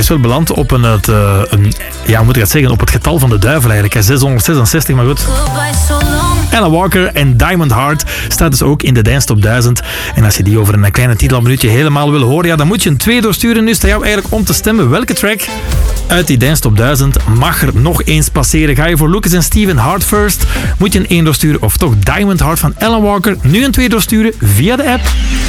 wel beland op op het getal van de duivel eigenlijk. 666, maar goed. Alan Walker en Diamond Heart staat dus ook in de Dance Top 1000. En als je die over een kleine 10 minuutje helemaal wil horen, dan moet je een 2 doorsturen. Nu staat jou eigenlijk om te stemmen welke track uit die Dance Top 1000 mag er nog eens passeren. Ga je voor Lucas en Steven Heart First? Moet je een 1 doorsturen of toch Diamond Heart van Alan Walker? Nu een 2 doorsturen via de app.